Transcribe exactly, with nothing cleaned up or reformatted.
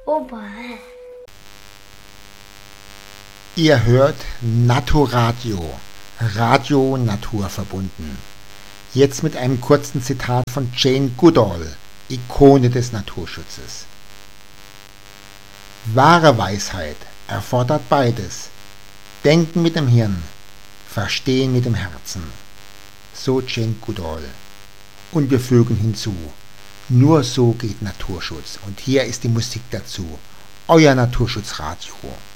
Opa. Ihr hört Naturadio, Radio naturverbunden. Jetzt mit einem kurzen Zitat von Jane Goodall, Ikone des Naturschutzes. Wahre Weisheit erfordert beides: Denken mit dem Hirn, Verstehen mit dem Herzen. So Jane Goodall. Und wir fügen hinzu: Nur so geht Naturschutz. Und hier ist die Musik dazu. Euer Naturschutzradio.